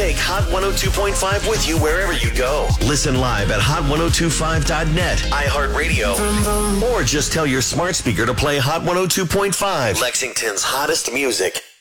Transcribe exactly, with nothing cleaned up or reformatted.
Take Hot one oh two point five with you wherever you go. Listen live at hot ten twenty-five dot net, iHeartRadio, or just tell your smart speaker to play Hot one oh two point five, Lexington's hottest music.